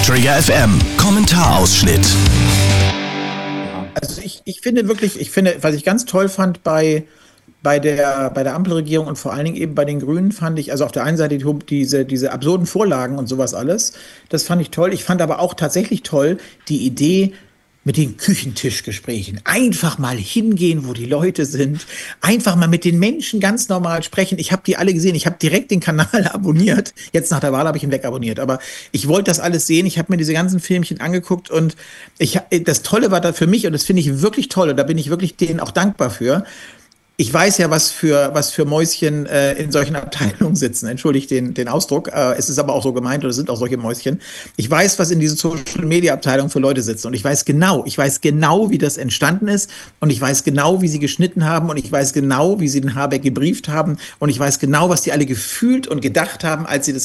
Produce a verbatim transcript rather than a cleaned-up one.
Trigger F M, Kommentarausschnitt. Also ich, ich finde wirklich, ich finde, was ich ganz toll fand bei, bei der, bei der Ampelregierung und vor allen Dingen eben bei den Grünen fand ich, also auf der einen Seite die, diese, diese absurden Vorlagen und sowas alles, das fand ich toll. Ich fand aber auch tatsächlich toll die Idee mit den Küchentischgesprächen. Einfach mal hingehen, wo die Leute sind. Einfach mal mit den Menschen ganz normal sprechen. Ich habe die alle gesehen. Ich habe direkt den Kanal abonniert. Jetzt nach der Wahl habe ich ihn wegabonniert. Aber ich wollte das alles sehen. Ich habe mir diese ganzen Filmchen angeguckt. Und ich, das Tolle war da für mich, und das finde ich wirklich toll, und da bin ich wirklich denen auch dankbar für. Ich weiß ja, was für, was für Mäuschen äh, in solchen Abteilungen sitzen. Entschuldigt den, den Ausdruck. Äh, es ist aber auch so gemeint, oder es sind auch solche Mäuschen. Ich weiß, was in diesen Social-Media-Abteilungen für Leute sitzen. Und ich weiß genau, ich weiß genau, wie das entstanden ist. Und ich weiß genau, wie sie geschnitten haben. Und ich weiß genau, wie sie den Habeck gebrieft haben. Und ich weiß genau, was die alle gefühlt und gedacht haben, als sie das